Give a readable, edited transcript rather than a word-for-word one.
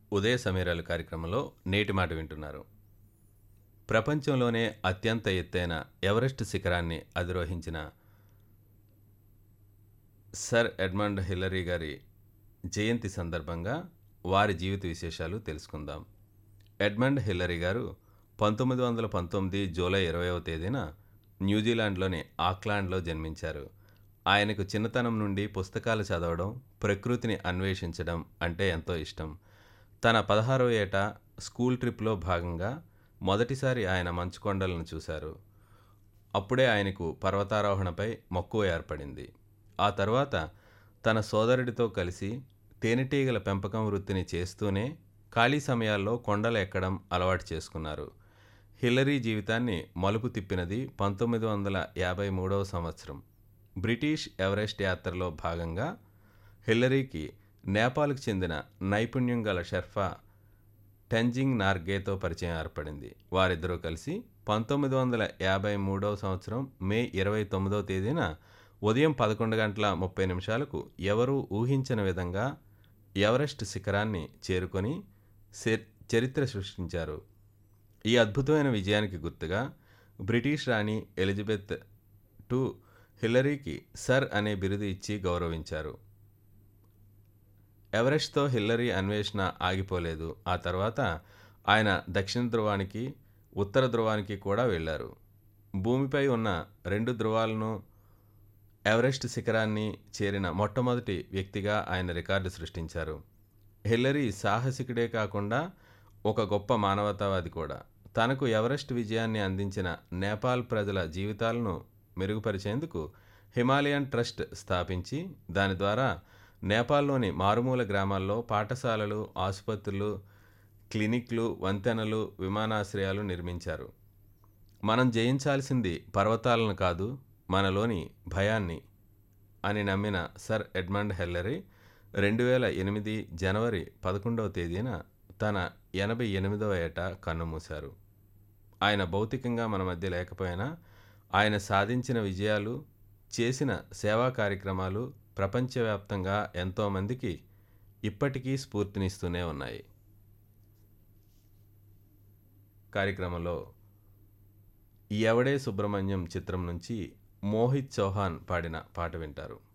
ఉదయ సమీరాలు కార్యక్రమంలో నేటి మాట వింటున్నారు. ప్రపంచంలోనే అత్యంత ఎత్తైన ఎవరెస్ట్ శిఖరాన్ని అధిరోహించిన సర్ ఎడ్మండ్ హిల్లరీ గారి జయంతి సందర్భంగా వారి జీవిత విశేషాలు తెలుసుకుందాం. ఎడ్మండ్ హిల్లరీ గారు 1919 జూలై 20వ తేదీన న్యూజిలాండ్లోని ఆక్లాండ్లో జన్మించారు. ఆయనకు చిన్నతనం నుండి పుస్తకాలు చదవడం, ప్రకృతిని అన్వేషించడం అంటే ఎంతో ఇష్టం. తన 16వ ఏట స్కూల్ ట్రిప్లో భాగంగా మొదటిసారి ఆయన మంచు కొండలను చూశారు. అప్పుడే ఆయనకు పర్వతారోహణపై మక్కువ ఏర్పడింది. ఆ తర్వాత తన సోదరుడితో కలిసి తేనెటీగల పెంపకం వృత్తిని చేస్తూనే ఖాళీ సమయాల్లో కొండలు ఎక్కడం అలవాటు చేసుకున్నారు. హిల్లరీ జీవితాన్ని మలుపు తిప్పినది 1953వ సంవత్సరం. బ్రిటిష్ ఎవరెస్ట్ యాత్రలో భాగంగా హిల్లరీకి నేపాల్కు చెందిన నైపుణ్యం గల షెర్పా టెంజింగ్ నార్గేతో పరిచయం ఏర్పడింది. వారిద్దరూ కలిసి 1953వ సంవత్సరం మే 29వ తేదీన ఉదయం 11:30 ఎవరూ ఊహించని విధంగా ఎవరెస్ట్ శిఖరాన్ని చేరుకొని చరిత్ర సృష్టించారు. ఈ అద్భుతమైన విజయానికి గుర్తుగా బ్రిటిష్ రాణి ఎలిజబెత్ II హిల్లరీకి సర్ అనే బిరుదు ఇచ్చి గౌరవించారు. ఎవరెస్ట్తో హిల్లరీ అన్వేషణ ఆగిపోలేదు. ఆ తర్వాత ఆయన దక్షిణ ధ్రువానికి, ఉత్తర ధ్రువానికి కూడా వెళ్ళారు. భూమిపై ఉన్న 2 ధ్రువాలను ఎవరెస్ట్ శిఖరాన్ని చేరిన మొట్టమొదటి వ్యక్తిగా ఆయన రికార్డు సృష్టించారు. హిల్లరీ సాహసికుడే కాకుండా ఒక గొప్ప మానవతావాది కూడా. తనకు ఎవరెస్ట్ విజయాన్ని అందించిన నేపాల్ ప్రజల జీవితాలను మెరుగుపరిచేందుకు హిమాలయన్ ట్రస్ట్ స్థాపించి దాని ద్వారా నేపాల్లోని మారుమూల గ్రామాల్లో పాఠశాలలు, ఆసుపత్రులు, క్లినిక్లు, వంతెనలు, విమానాశ్రయాలు నిర్మించారు. మనం జయించాల్సింది పర్వతాలను కాదు, మనలోని భయాన్ని అని నమ్మిన సర్ ఎడ్మండ్ హిల్లరీ 2008 జనవరి 11వ తేదీన తన 88వ ఏట కన్నుమూశారు. ఆయన భౌతికంగా మన మధ్య లేకపోయినా ఆయన సాధించిన విజయాలు, చేసిన సేవా కార్యక్రమాలు ప్రపంచవ్యాప్తంగా ఎంతోమందికి ఇప్పటికీ స్ఫూర్తినిస్తూనే ఉన్నాయి. కార్యక్రమంలో ఎవడే సుబ్రహ్మణ్యం చిత్రం నుంచి మోహిత్ చౌహాన్ పాడిన పాట వింటారు.